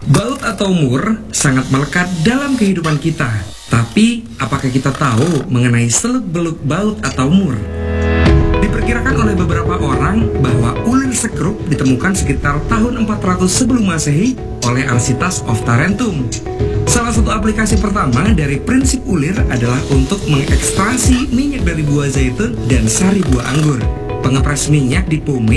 Baut atau mur sangat melekat dalam kehidupan kita. Tapi, apakah kita tahu mengenai seluk-beluk baut atau mur? Diperkirakan oleh beberapa orang bahwa ulir sekrup ditemukan sekitar tahun 400 sebelum Masehi oleh Arsitas of Tarentum. Salah satu aplikasi pertama dari prinsip ulir adalah untuk mengekstraksi minyak dari buah zaitun dan sari buah anggur. Pengepres minyak di pome